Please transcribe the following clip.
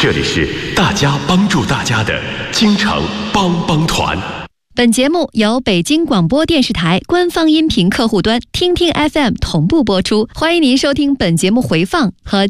这里是大家帮助大家的京城帮帮团。 本节目由北京广播电视台官方音频客户端听听 FM 同步播出，欢迎您收听本节目回放和